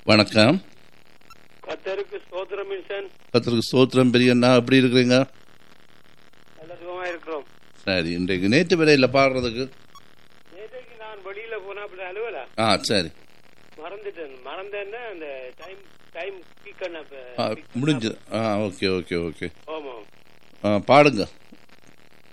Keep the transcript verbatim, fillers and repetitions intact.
வணக்கம். கத்தருக்கு ஸ்தோத்திரம் மின்சன். கத்தருக்கு ஸ்தோத்திரம் பெரியண்ணா, எப்படி இருக்கிறீங்க? நல்ல சுகமா இருக்கிறோம். சரி, இன்றைக்கு நேற்று விலையில் பாடுறதுக்கு நேற்றைக்கு நான் வெளியில போனா அப்படி அலுவலா ஆ சரி மறந்துட்டேன். மறந்தேன்னா அந்த டைம் டைம் முடிஞ்சு. ஆ ஓகே ஓகே ஓகே ஆமா ஆ பாடுங்க.